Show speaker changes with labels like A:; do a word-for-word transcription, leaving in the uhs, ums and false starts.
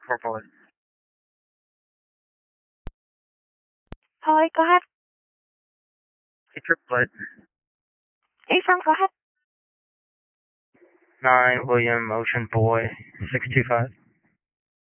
A: four four.
B: Hi, go ahead.
A: Hey, triplet.
B: Hey, Frank, go ahead.
A: Nine William Ocean Boy six two five.